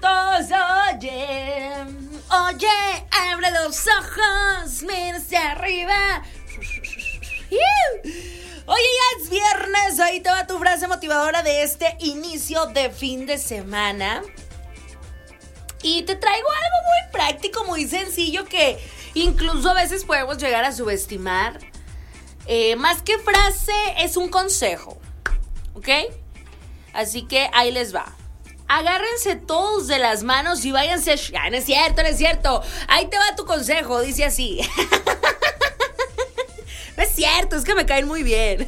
ojos, oye, abre los ojos, mira hacia arriba. Oye, ya es viernes, ahí te va tu frase motivadora de este inicio de fin de semana. Y te traigo algo muy práctico, muy sencillo, que incluso a veces podemos llegar a subestimar. Más que frase, es un consejo, ¿ok? Así que ahí les va. Agárrense todos de las manos y váyanse. No es cierto, no es cierto. Ahí te va tu consejo, dice así. No es cierto, es que me caen muy bien.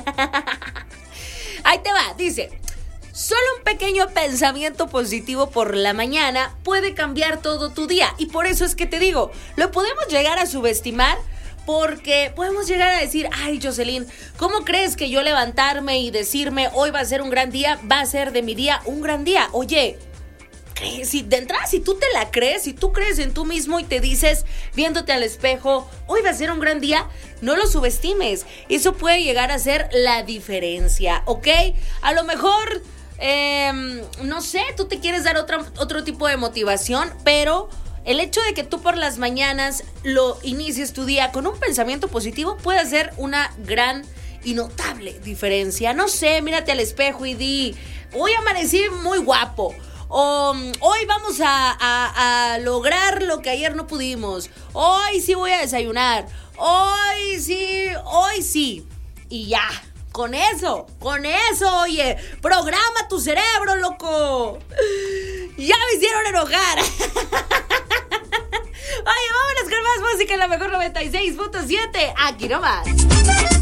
Ahí te va, dice: solo un pequeño pensamiento positivo por la mañana puede cambiar todo tu día. Y por eso es que te digo, lo podemos llegar a subestimar, porque podemos llegar a decir: ay, Jocelyn, ¿cómo crees que yo levantarme y decirme hoy va a ser un gran día, va a ser de mi día un gran día? Oye, si de entrada, si tú te la crees, si tú crees en tú mismo y te dices, viéndote al espejo, hoy va a ser un gran día, no lo subestimes. Eso puede llegar a ser la diferencia, ¿ok? A lo mejor, no sé, tú te quieres dar otro tipo de motivación, pero el hecho de que tú por las mañanas lo inicies tu día con un pensamiento positivo puede hacer una gran y notable diferencia. No sé, mírate al espejo y di: hoy amanecí muy guapo. O hoy vamos a lograr lo que ayer no pudimos. Hoy sí voy a desayunar. Hoy sí. Y ya, con eso, oye, programa tu cerebro, loco. Ya me hicieron enojar. Oye, vámonos con más música en la mejor 96.7. Aquí nomás.